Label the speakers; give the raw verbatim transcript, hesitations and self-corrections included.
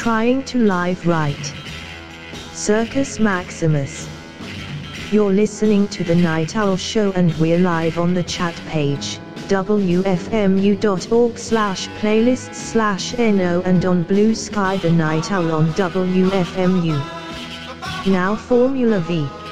Speaker 1: trying to live right. Circus Maximus. You're listening to The Night Owl Show and we're live on the chat page, w f m u dot org slash playlists slash no, and on Blue Sky The Night Owl on W F M U. Now Formula V.